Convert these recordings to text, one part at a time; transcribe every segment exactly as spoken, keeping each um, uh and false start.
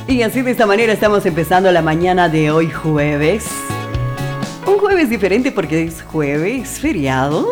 Y así de esta manera estamos empezando la mañana de hoy jueves. Un jueves diferente porque es jueves, feriado.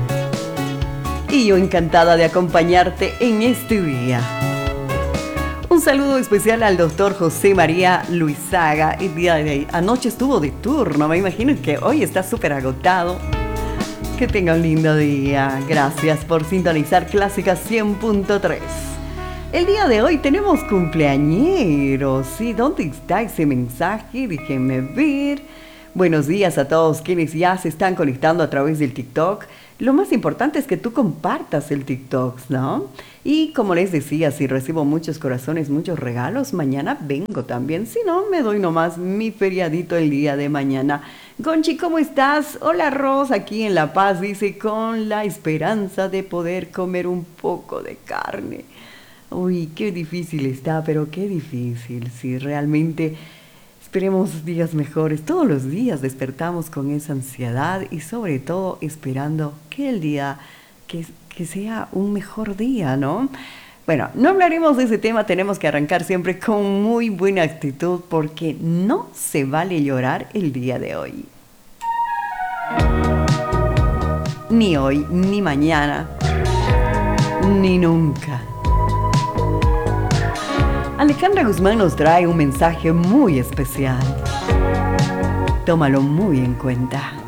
Y yo encantada de acompañarte en este día. Un saludo especial al doctor José María Luizaga. El día de anoche estuvo de turno, me imagino que hoy está súper agotado. Que tenga un lindo día. Gracias por sintonizar Clásica cien punto tres. El día de hoy tenemos cumpleañeros. ¿Sí? ¿Dónde está ese mensaje? Déjenme ver. Buenos días a todos quienes ya se están conectando a través del TikTok. Lo más importante es que tú compartas el TikTok, ¿no? Y como les decía, si recibo muchos corazones, muchos regalos, mañana vengo también. Si no, me doy nomás mi feriadito el día de mañana. Gonchi, ¿cómo estás? Hola, Ros, aquí en La Paz, dice, con la esperanza de poder comer un poco de carne. Uy, qué difícil está, pero qué difícil, si realmente esperemos días mejores. Todos los días despertamos con esa ansiedad y sobre todo esperando que el día, que, que sea un mejor día, ¿no? Bueno, no hablaremos de ese tema, tenemos que arrancar siempre con muy buena actitud porque no se vale llorar el día de hoy. Ni hoy, ni mañana, ni nunca. Alejandra Guzmán nos trae un mensaje muy especial. Tómalo muy en cuenta.